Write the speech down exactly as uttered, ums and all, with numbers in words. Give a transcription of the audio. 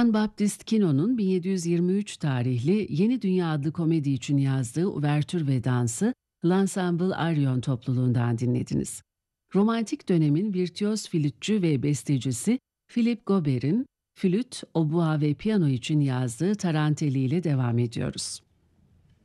Jean-Baptiste Quinault'un bin yedi yüz yirmi üç tarihli Yeni Dünya adlı komedi için yazdığı uvertür ve dansı L'Ensemble Arion topluluğundan dinlediniz. Romantik dönemin virtüöz flütçü ve bestecisi Philippe Gaubert'in flüt, obua ve piyano için yazdığı Taranteli ile devam ediyoruz.